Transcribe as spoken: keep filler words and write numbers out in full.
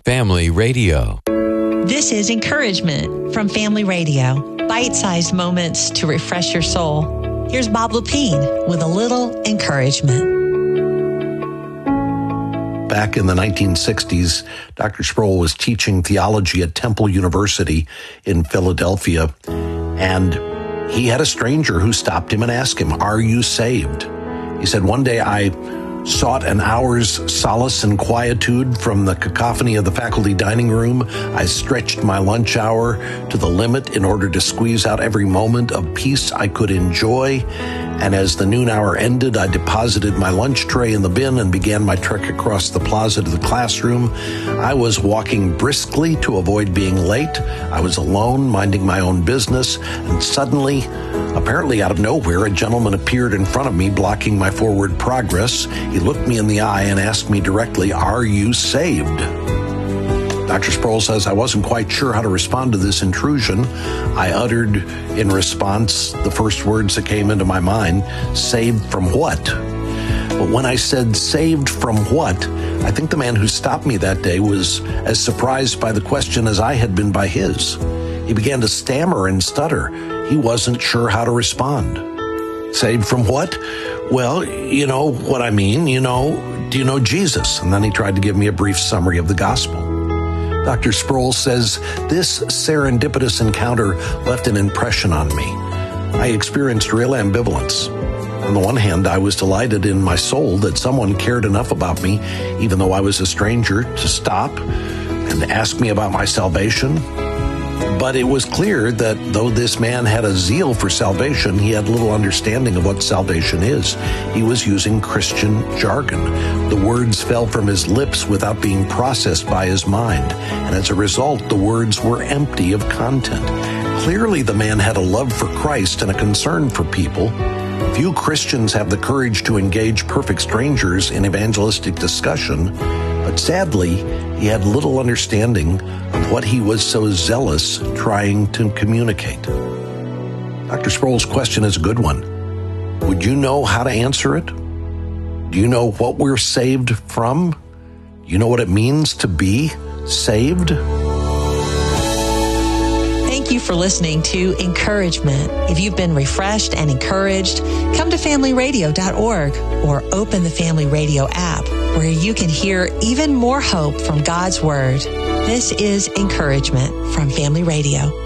Family Radio. This is Encouragement from Family Radio. Bite-sized moments to refresh your soul. Here's Bob Lepine with a little encouragement. Back in the nineteen sixties, Doctor Sproul was teaching theology at Temple University in Philadelphia, and he had a stranger who stopped him and asked him, "Are you saved?" He said, "One day I sought an hour's solace and quietude from the cacophony of the faculty dining room. I stretched my lunch hour to the limit in order to squeeze out every moment of peace I could enjoy. And as the noon hour ended, I deposited my lunch tray in the bin and began my trek across the plaza to the classroom. I was walking briskly to avoid being late. I was alone, minding my own business, and suddenly, apparently out of nowhere, a gentleman appeared in front of me, blocking my forward progress. He looked me in the eye and asked me directly, 'Are you saved?' Doctor Sproul says, I wasn't quite sure how to respond to this intrusion. I uttered in response the first words that came into my mind, 'Saved from what?' But when I said, 'Saved from what?' I think the man who stopped me that day was as surprised by the question as I had been by his. He began to stammer and stutter. He wasn't sure how to respond. 'Saved from what?' Well, you know what I mean. You know, do you know Jesus?" And then he tried to give me a brief summary of the gospel. Doctor Sproul says, this serendipitous encounter left an impression on me. I experienced real ambivalence. On the one hand, I was delighted in my soul that someone cared enough about me, even though I was a stranger, to stop and ask me about my salvation. But it was clear that though this man had a zeal for salvation, he had little understanding of what salvation is. He was using Christian jargon. The words fell from his lips without being processed by his mind, and as a result, the words were empty of content. Clearly, the man had a love for Christ and a concern for people. Few Christians have the courage to engage perfect strangers in evangelistic discussion, but sadly, he had little understanding of what he was so zealous trying to communicate. Doctor Sproul's question is a good one. Would you know how to answer it? Do you know what we're saved from? Do you know what it means to be saved? Thank you for listening to Encouragement. If you've been refreshed and encouraged, come to family radio dot org or open the Family Radio app, where you can hear even more hope from God's Word. This is Encouragement from Family Radio.